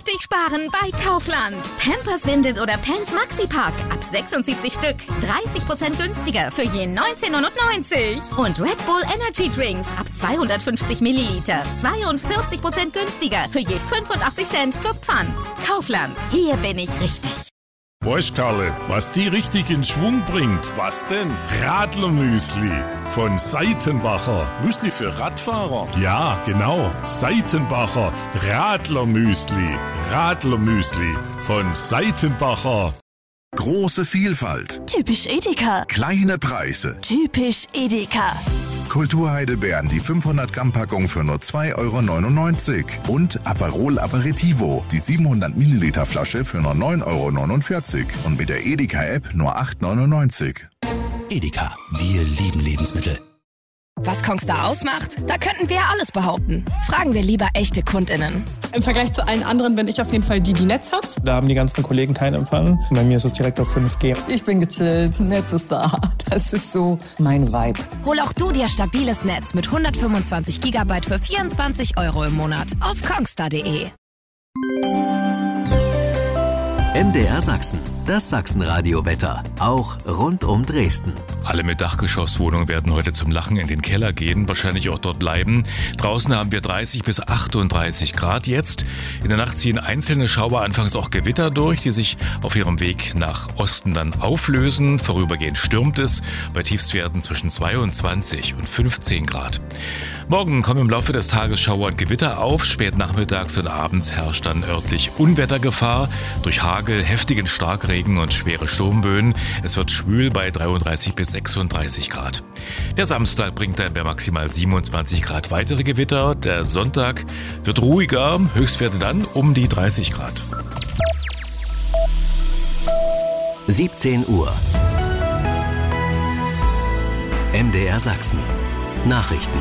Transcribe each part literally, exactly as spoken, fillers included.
richtig sparen bei Kaufland. Pampers, Windeln oder Pants Maxipack ab sechsundsiebzig Stück. dreißig Prozent günstiger für je neunzehn neunundneunzig. Und Red Bull Energy Drinks ab zweihundertfünfzig Milliliter. zweiundvierzig Prozent günstiger für je fünfundachtzig Cent plus Pfand. Kaufland, hier bin ich richtig. Weißt Karle, was die richtig in Schwung bringt? Was denn? Radlermüsli von Seitenbacher. Müsli für Radfahrer? Ja, genau. Seitenbacher Radlermüsli. Radlermüsli von Seitenbacher. Große Vielfalt. Typisch Edeka. Kleine Preise. Typisch Edeka. Kulturheidelbeeren, die fünfhundert Gramm Packung für nur zwei Euro neunundneunzig. Und Aperol Aperitivo, die siebenhundert Milliliter Flasche für nur neun Euro neunundvierzig. Und mit der Edeka-App nur acht Euro neunundneunzig. Edeka, wir lieben Lebensmittel. Was Kongstar ausmacht? Da könnten wir alles behaupten. Fragen wir lieber echte KundInnen. Im Vergleich zu allen anderen bin ich auf jeden Fall die, die Netz hat. Da haben die ganzen Kollegen keinen Empfang. Bei mir ist es direkt auf fünf G. Ich bin gechillt, Netz ist da. Das ist so mein Vibe. Hol auch du dir stabiles Netz mit hundertfünfundzwanzig Gigabyte für vierundzwanzig Euro im Monat auf kongstar punkt de. M D R Sachsen, das Sachsenradio-Wetter, auch rund um Dresden. Alle mit Dachgeschosswohnungen werden heute zum Lachen in den Keller gehen, wahrscheinlich auch dort bleiben. Draußen haben wir dreißig bis achtunddreißig Grad jetzt. In der Nacht ziehen einzelne Schauer, anfangs auch Gewitter durch, die sich auf ihrem Weg nach Osten dann auflösen. Vorübergehend stürmt es bei Tiefstwerten zwischen zweiundzwanzig und fünfzehn Grad. Morgen kommen im Laufe des Tages Schauer und Gewitter auf. Spät nachmittags und abends herrscht dann örtlich Unwettergefahr durch Hagel, heftigen Starkregen und schwere Sturmböen. Es wird schwül bei dreiunddreißig bis sechsunddreißig Grad. Der Samstag bringt dann bei maximal siebenundzwanzig Grad weitere Gewitter. Der Sonntag wird ruhiger, Höchstwerte dann um die dreißig Grad. siebzehn Uhr. M D R Sachsen. Nachrichten.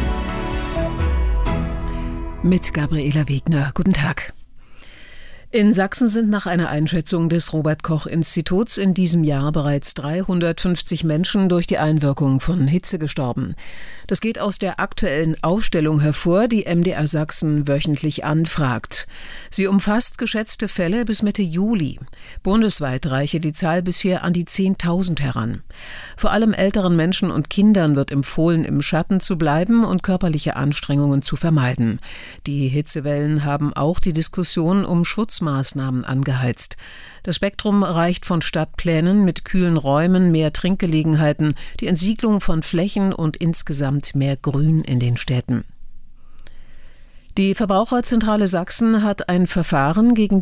Mit Gabriela Wegner. Guten Tag. In Sachsen sind nach einer Einschätzung des Robert-Koch-Instituts in diesem Jahr bereits dreihundertfünfzig Menschen durch die Einwirkung von Hitze gestorben. Das geht aus der aktuellen Aufstellung hervor, die M D R Sachsen wöchentlich anfragt. Sie umfasst geschätzte Fälle bis Mitte Juli. Bundesweit reiche die Zahl bisher an die zehntausend heran. Vor allem älteren Menschen und Kindern wird empfohlen, im Schatten zu bleiben und körperliche Anstrengungen zu vermeiden. Die Hitzewellen haben auch die Diskussion um Schutzmaßnahmen Maßnahmen angeheizt. Das Spektrum reicht von Stadtplänen mit kühlen Räumen, mehr Trinkgelegenheiten, die Entsiedlung von Flächen und insgesamt mehr Grün in den Städten. Die Verbraucherzentrale Sachsen hat ein Verfahren gegen